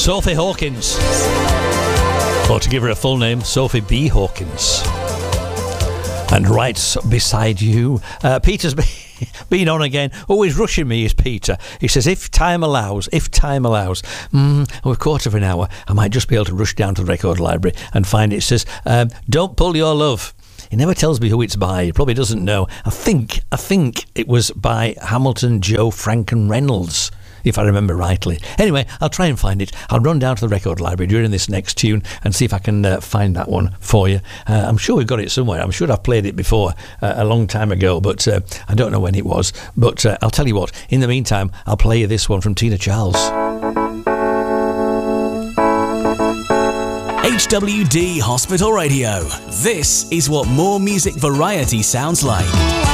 Sophie Hawkins. Or to give her a full name, Sophie B. Hawkins. And right beside you, Peter's been on again. Always rushing me is Peter. He says, if time allows, we're a quarter of an hour, I might just be able to rush down to the record library and find it. It says, Don't Pull Your Love. He never tells me who it's by. He probably doesn't know. I think it was by Hamilton, Joe, Frank and Reynolds, if I remember rightly. Anyway, I'll try and find it. I'll run down to the record library during this next tune and see if I can find that one for you. I'm sure we've got it somewhere. I'm sure I've played it before a long time ago, but I don't know when it was. But I'll tell you what, in the meantime, I'll play you this one from Tina Charles. HWD Hospital Radio. This is what more music variety sounds like.